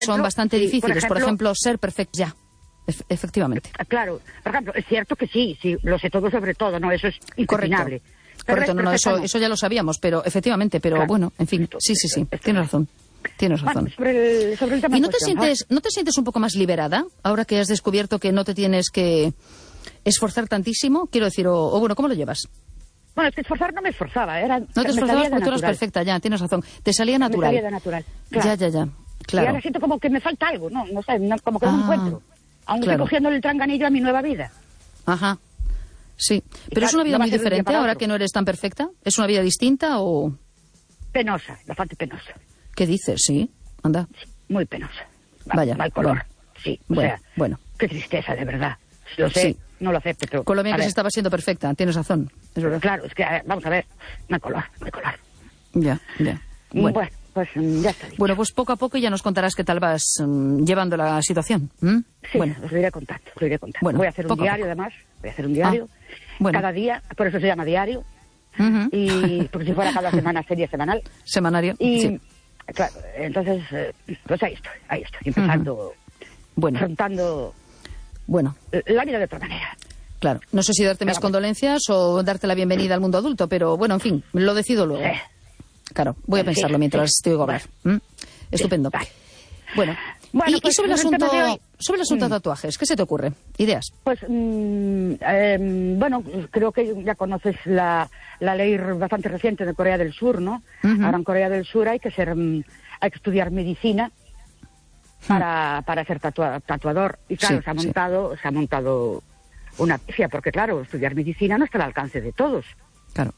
son bastante difíciles. Por ejemplo, ser perfecto ya. Efectivamente. Claro, por ejemplo, es cierto que sí, lo sé todo sobre todo, ¿no? Eso es incuestionable. Correcto, no, eso ya lo sabíamos, pero efectivamente, claro, bueno, en fin, sí, tienes razón. Tienes razón. Bueno, sobre el tema ¿Y no te sientes un poco más liberada ahora que has descubierto que no te tienes que esforzar tantísimo? Quiero decir, o bueno, ¿cómo lo llevas? Bueno, es que esforzar no me esforzaba. No te esforzabas porque tú eras perfecta, ya, tienes razón. Te salía natural. Me salía de natural. Claro. Ya, claro. Y ahora siento como que me falta algo, no sé, como que no me encuentro. Aún estoy cogiendo el tranganillo a mi nueva vida. Ajá. Sí. Pero claro, ¿es una vida muy diferente ahora que no eres tan perfecta? ¿Es una vida distinta o...? Penosa, bastante penosa. ¿Qué dices? Sí, anda. Sí, muy penosa. Vaya. Mal color. Bueno. Sí, bueno. Qué tristeza, de verdad. Lo sé, sí. No lo acepto, pero... Con lo bien que se estaba siendo perfecta, tienes razón. Es verdad. Claro, es que, vamos a ver, mal color. Ya. Bueno, pues ya está dicho. Bueno, pues poco a poco ya nos contarás qué tal vas llevando la situación. Sí, bueno. os lo iré contando. Bueno, voy a hacer un diario, además. Voy a hacer un diario. Bueno. Cada día, por eso se llama diario. Y porque si fuera cada semana sería semanal. Semanario, y, sí. Claro, entonces, pues ahí estoy, empezando, afrontando la vida de otra manera. Claro, no sé si darte mis condolencias o darte la bienvenida al mundo adulto, pero bueno, en fin, lo decido luego. Claro, voy a pensarlo mientras te oigo hablar. Estupendo. Vale. Bueno, y sobre el asunto de tatuajes, ¿qué se te ocurre? ¿Ideas? Pues, bueno, creo que ya conoces la ley bastante reciente de Corea del Sur, ¿no? Ahora en Corea del Sur hay que estudiar medicina para ser tatuador. Y claro, se ha montado una pifia, porque claro, estudiar medicina no está al alcance de todos. Claro.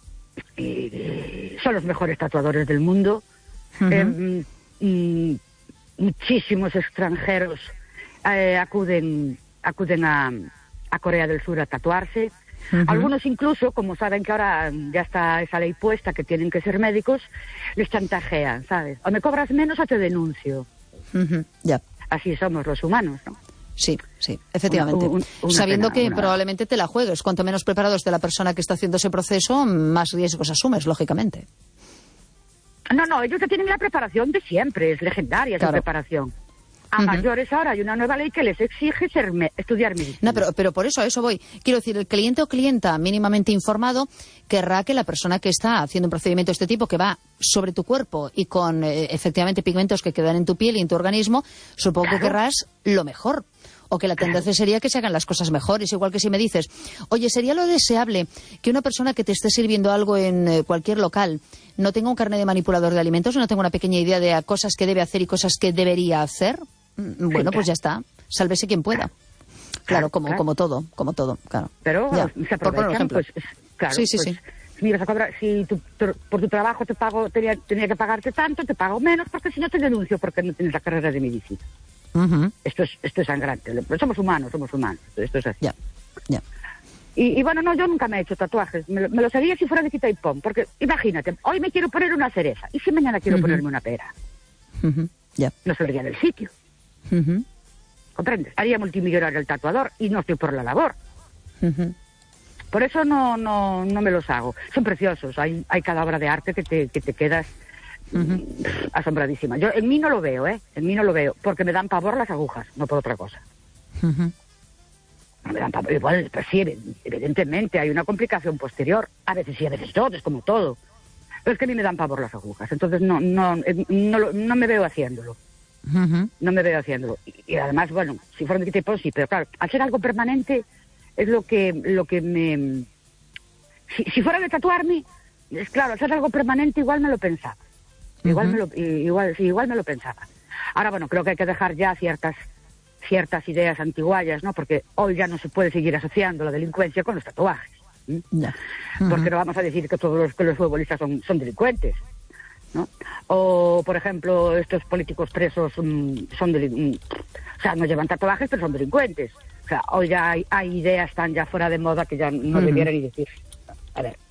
Son los mejores tatuadores del mundo. Muchísimos extranjeros acuden a Corea del Sur a tatuarse. Algunos incluso, como saben que ahora ya está esa ley puesta que tienen que ser médicos, les chantajean, ¿sabes? O me cobras menos o te denuncio. Ya. Así somos los humanos, ¿no? Sí, efectivamente. Sabiendo que probablemente te la juegues. Cuanto menos preparado esté la persona que está haciendo ese proceso, más riesgos asumes, lógicamente. No, ellos ya tienen la preparación de siempre, es legendaria esa preparación. A mayores ahora hay una nueva ley que les exige estudiar medicina. No, pero por eso, a eso voy. Quiero decir, el cliente o clienta mínimamente informado querrá que la persona que está haciendo un procedimiento de este tipo, que va sobre tu cuerpo y con efectivamente pigmentos que quedan en tu piel y en tu organismo, supongo que querrás lo mejor. O que la tendencia sería que se hagan las cosas mejores. Igual que si me dices, oye, ¿sería lo deseable que una persona que te esté sirviendo algo en cualquier local no tenga un carnet de manipulador de alimentos, no tenga una pequeña idea de cosas que debe hacer y cosas que debería hacer? Bueno, pues ya está. Sálvese quien pueda. Claro, como todo, claro. Pero se aprovechan, pues, claro. Sí. Mira, a cobrar, si por tu trabajo tenía que pagarte tanto, te pago menos, porque si no te denuncio porque no tienes la carrera de medicina. Esto es sangrante. Pero somos humanos. Esto es así. Ya. Y bueno, no, yo nunca me he hecho tatuajes. Me los haría si fuera de quita y pon. Porque imagínate, hoy me quiero poner una cereza. ¿Y si mañana quiero ponerme una pera? No saldría del sitio. ¿Comprendes? Haría multimillonario el tatuador y no estoy por la labor. Por eso no me los hago. Son preciosos. Hay cada obra de arte que te quedas asombradísima. Yo en mí no lo veo, En mí no lo veo, porque me dan pavor las agujas, no por otra cosa. Me dan pavor. Igual, pues sí, evidentemente hay una complicación posterior. A veces sí, a veces no, es como todo. Pero es que a mí me dan pavor las agujas. Entonces no me veo haciéndolo. No me veo haciéndolo. Y además, bueno, si fuera de tipo sí, pero claro, al ser algo permanente es lo que me... Si fuera de tatuarme, es claro, al ser algo permanente igual me lo pensaba. Igual me lo pensaba. Ahora, bueno, creo que hay que dejar ya ciertas ideas antiguallas, ¿no? Porque hoy ya no se puede seguir asociando la delincuencia con los tatuajes. Porque no vamos a decir que todos los futbolistas son delincuentes, ¿no? O, por ejemplo, estos políticos presos o sea, no llevan tatuajes, pero son delincuentes. O sea, hoy ya hay ideas tan ya fuera de moda que ya no debieran ni decir. A ver.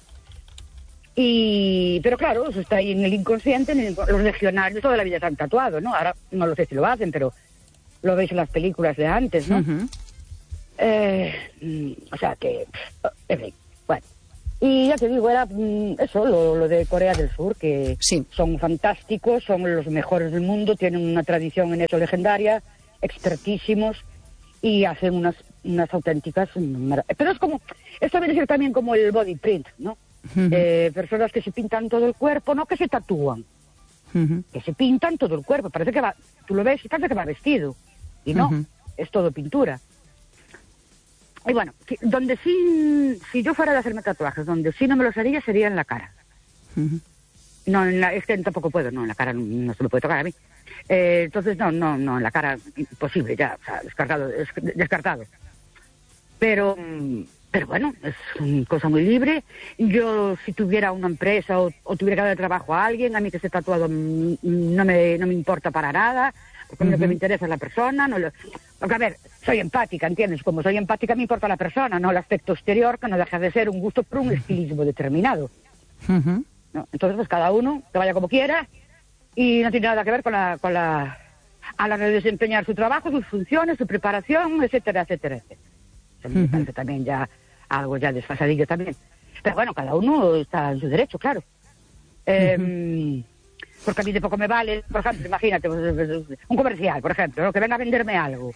Pero claro, eso está ahí en el inconsciente, los legionarios toda la vida se han tatuado, ¿no? Ahora no lo sé si lo hacen, pero lo veis en las películas de antes, ¿no? O sea que, en fin, bueno. Y ya te digo, era eso, lo de Corea del Sur, que sí. Son fantásticos, son los mejores del mundo, tienen una tradición en eso legendaria, expertísimos, y hacen unas auténticas... Pero es como, esto viene a ser también como el body print, ¿no? Personas que se pintan todo el cuerpo, no que se tatúan, que se pintan todo el cuerpo, parece que va, tú lo ves y parece que va vestido, y no, es todo pintura. Y bueno, donde sí, si yo fuera de hacerme tatuajes, donde sí no me los haría sería en la cara. No, es que tampoco puedo, no, en la cara no se me puede tocar a mí. Entonces, no, en la cara imposible, ya, o sea, descartado. Pero bueno, es una cosa muy libre. Yo, si tuviera una empresa o tuviera que dar trabajo a alguien, a mí que esté tatuado no me importa para nada, porque lo que me interesa es la persona. Porque, a ver, soy empática, ¿entiendes? Como soy empática me importa la persona, no el aspecto exterior, que no deja de ser un gusto por un estilismo determinado. ¿No? Entonces, pues cada uno que vaya como quiera y no tiene nada que ver a la hora de desempeñar su trabajo, sus funciones, su preparación, etcétera, etcétera, etcétera. Eso me parece también ya algo ya desfasadillo también. Pero bueno, cada uno está en su derecho, claro. Porque a mí de poco me vale, por ejemplo, imagínate, un comercial, por ejemplo, ¿no? Que venga a venderme algo.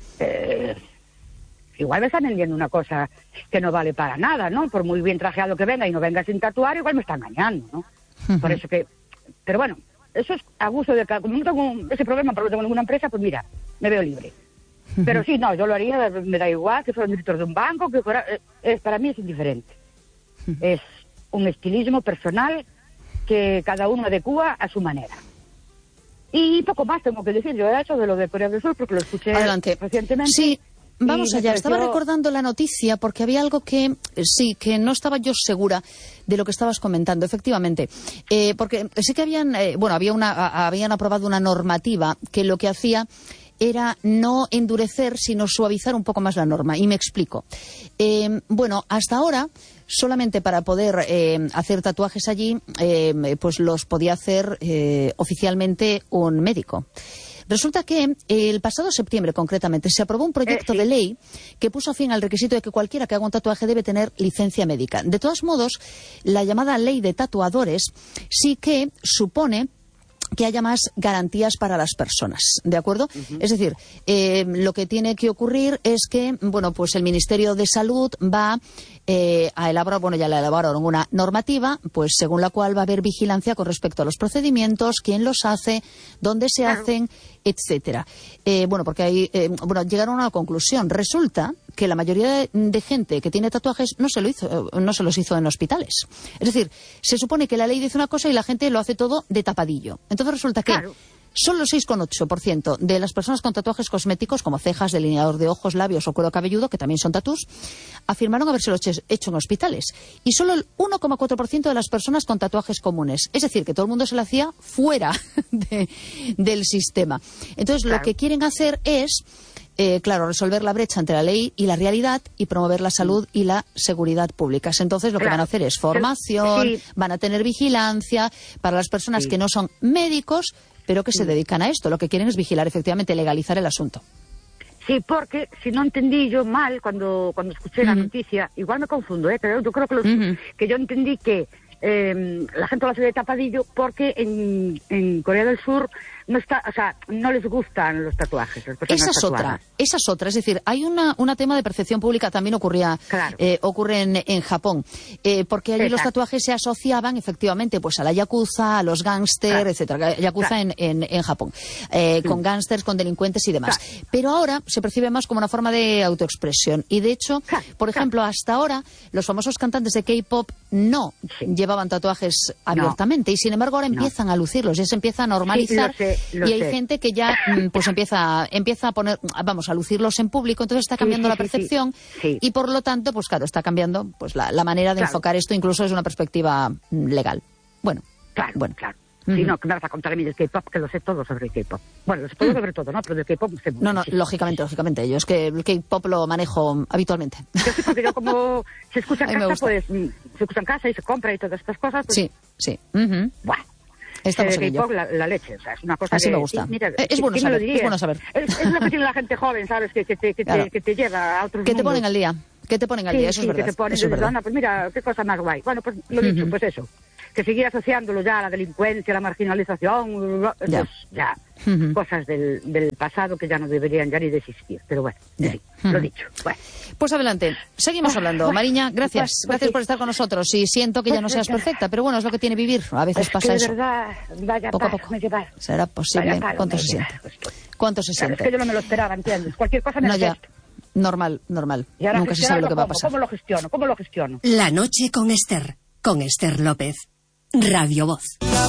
Igual me están vendiendo una cosa que no vale para nada, ¿no? Por muy bien trajeado que venga y no venga sin tatuar, igual me está engañando, ¿no? Por eso que... Pero bueno, eso es a gusto de cada... Como no tengo ese problema porque no tengo ninguna empresa, pues mira, me veo libre. Pero sí, no, yo lo haría, me da igual que fuera un director de un banco, que fuera... para mí es indiferente. Es un estilismo personal que cada uno adecúa a su manera. Y poco más tengo que decir. Yo he hecho de lo de Corea del Sur porque lo escuché recientemente. Sí, vamos allá. Pareció... Estaba recordando la noticia porque había algo que que no estaba yo segura de lo que estabas comentando, efectivamente. Porque sí que habían aprobado una normativa que lo que hacía era no endurecer, sino suavizar un poco más la norma. Y me explico. Hasta ahora, solamente para poder hacer tatuajes allí, pues los podía hacer oficialmente un médico. Resulta que el pasado septiembre, concretamente, se aprobó un proyecto de ley que puso fin al requisito de que cualquiera que haga un tatuaje debe tener licencia médica. De todos modos, la llamada ley de tatuadores sí que supone que haya más garantías para las personas, ¿de acuerdo? Es decir, lo que tiene que ocurrir es que, pues el Ministerio de Salud va a elaborar, ya la elaboraron una normativa, pues según la cual va a haber vigilancia con respecto a los procedimientos, quién los hace, dónde se hacen, etcétera. Porque ahí, llegaron a una conclusión. Resulta que la mayoría de gente que tiene tatuajes no se los hizo en hospitales. Es decir, se supone que la ley dice una cosa y la gente lo hace todo de tapadillo. Entonces resulta que solo el 6,8% de las personas con tatuajes cosméticos, como cejas, delineador de ojos, labios o cuero cabelludo, que también son tatús, afirmaron habérselo hecho en hospitales. Y solo el 1,4% de las personas con tatuajes comunes. Es decir, que todo el mundo se lo hacía fuera del sistema. Entonces, lo que quieren hacer es... resolver la brecha entre la ley y la realidad y promover la salud y la seguridad públicas. Entonces, lo que van a hacer es formación, van a tener vigilancia para las personas que no son médicos, pero que se dedican a esto. Lo que quieren es vigilar, efectivamente, legalizar el asunto. Sí, porque si no entendí yo mal cuando escuché la noticia, igual me confundo, pero yo creo que yo entendí que la gente lo hace de tapadillo porque en Corea del Sur no les gustan los tatuajes. Esa es otra. Es decir, hay un tema de percepción pública, también ocurre en Japón, porque allí los tatuajes se asociaban efectivamente pues a la yakuza, a los gángsters, etcétera. Yakuza en Japón, con gángsters, con delincuentes y demás. Pero ahora se percibe más como una forma de autoexpresión. Y de hecho, por ejemplo, hasta ahora los famosos cantantes de K-pop no llevaban tatuajes abiertamente y sin embargo ahora empiezan a lucirlos, ya se empieza a normalizar. Y hay gente que ya pues empieza a poner, a lucirlos en público, entonces está cambiando la percepción y por lo tanto, pues claro, está cambiando pues la manera de enfocar esto incluso desde una perspectiva legal. Claro. Sí, no, que me vas a contar a mí del K-pop, que lo sé todo sobre el K-pop. Bueno, lo sé todo sobre todo, ¿no? Pero del K-pop sé mucho. No, lógicamente. Yo es que el K-pop lo manejo habitualmente. Yo sí, porque yo como se escucha en casa, pues se escucha en casa y se compra y todas estas cosas. Pues, sí. Bueno. Estamos en ello. La leche, o sea, es una cosa así que... me gusta. Mira, es bueno saber, es bueno saber. Es lo que tiene la gente joven, ¿sabes? Que te lleva a otros que mundos. Te ponen al día. Que te ponen al día, eso es verdad. Que te ponen, eso es verdad. pues mira, qué cosa más guay. Bueno, pues lo dicho, pues eso. Que seguir asociándolo ya a la delincuencia, a la marginalización, ya. Cosas del pasado que ya no deberían ya ni de existir. Pero bueno, sí, lo dicho. Bueno. Pues adelante, seguimos hablando. Mariña, gracias. Gracias por estar con nosotros. Y siento que ya no seas perfecta, pero bueno, es lo que tiene vivir. A veces pasa eso. De verdad, vaya poco a poco. ¿Será posible? ¿Cuánto se siente? ¿Cuánto se siente? Es que yo no me lo esperaba, ¿entiendes? Cualquier cosa me afecta. Normal. Nunca se sabe lo que va a pasar. ¿Cómo lo gestiono? La noche con Esther López. Radio Voz.